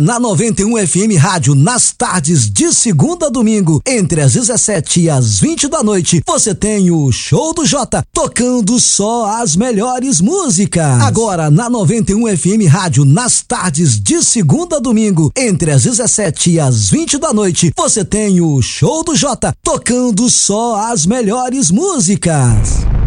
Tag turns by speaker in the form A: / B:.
A: Na 91 FM Rádio, nas tardes de segunda a domingo, entre as 17 e as 20 da noite, você tem o Show do Jota, tocando só as melhores músicas. Agora, na 91 FM Rádio, nas tardes de segunda a domingo, entre as 17 e as 20 da noite, você tem o Show do Jota, tocando só as melhores músicas.